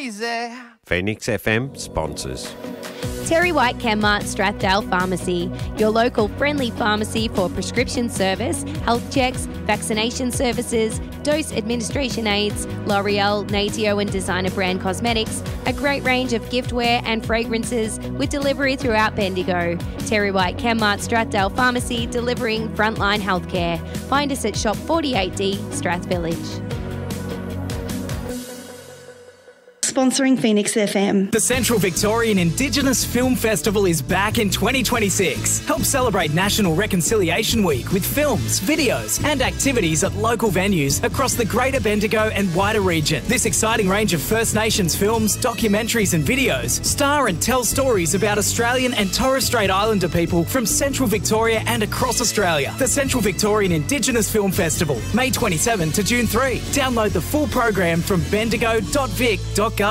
easy. Phoenix FM sponsors. Terry White Chemmart Strathdale Pharmacy, your local friendly pharmacy for prescription service, health checks, vaccination services, dose administration aids, L'Oreal, Natio and designer brand cosmetics, a great range of giftware and fragrances with delivery throughout Bendigo. Terry White Chemmart Strathdale Pharmacy, delivering frontline healthcare. Find us at Shop 48D, Strath Village. Sponsoring Phoenix FM. The Central Victorian Indigenous Film Festival is back in 2026. Help celebrate National Reconciliation Week with films, videos and activities at local venues across the Greater Bendigo and wider region. This exciting range of First Nations films, documentaries and videos star and tell stories about Australian and Torres Strait Islander people from Central Victoria and across Australia. The Central Victorian Indigenous Film Festival, May 27 to June 3. Download the full program from bendigo.vic.gov.au.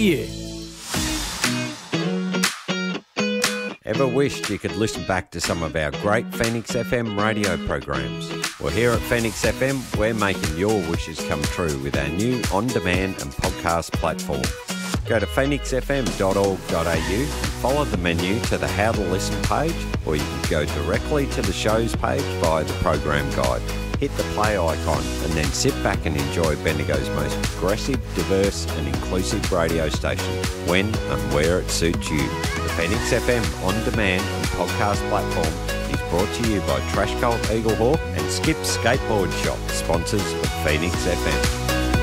Ever wished you could listen back to some of our great Phoenix FM radio programs? Well, here at Phoenix FM, we're making your wishes come true with our new on-demand and podcast platform. Go to phoenixfm.org.au and follow the menu to the How to Listen page, or you can go directly to the shows page via the program guide. Hit the play icon and then sit back and enjoy Bendigo's most progressive, diverse and inclusive radio station when and where it suits you. The Phoenix FM on-demand and podcast platform is brought to you by Trash Cult Eaglehawk and Skip Skateboard Shop, sponsors of Phoenix FM.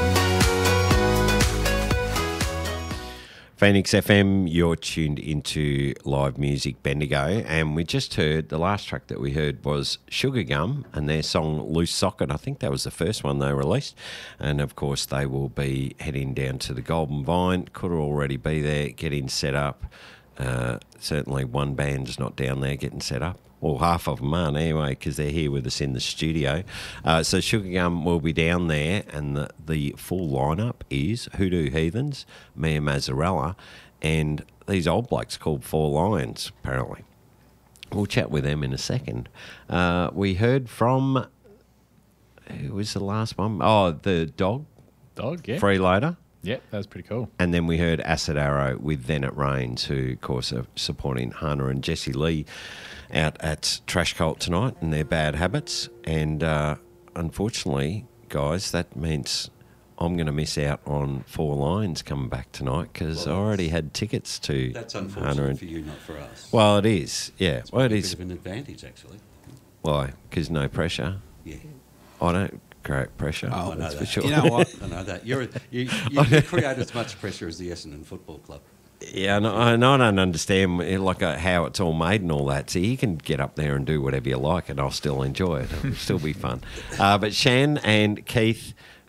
Phoenix FM, you're tuned into Live Music Bendigo, and we just heard, the last track that we heard was Sugar Gum and their song Loose Socket. I think that was the first one they released, and of course they will be heading down to the Golden Vine, could already be there getting set up. Certainly one band's not down there getting set up. Well, half of them aren't anyway, because they're here with us in the studio. So Sugar Gum will be down there, and the full lineup is Hoodoo Heathens, Mia Mazzarella, and these old blokes called Four Lions, apparently. We'll chat with them in a second. We heard from, who was the last one? Oh, the Dog, yeah. Freeloader. Yep, that was pretty cool. And then we heard Acid Arrow with Then It Rains, who, of course, are supporting Hannah and Jessie Lee out at Trash Cult tonight and their Bad Habits. And unfortunately, guys, that means I'm going to miss out on Four Lions coming back tonight, because I already had tickets to That's unfortunate for you, not for us. Well, it is, yeah. It's well, it a is. bit of an advantage, actually. Why? Because no pressure. Yeah. I don't create pressure. Oh, I know that's that. for sure. You know what? I know that. You create as much pressure as the Essendon Football Club. Yeah, I don't understand how it's all made and all that. So you can get up there and do whatever you like, and I'll still enjoy it. It'll still be fun. But Shan and Keith,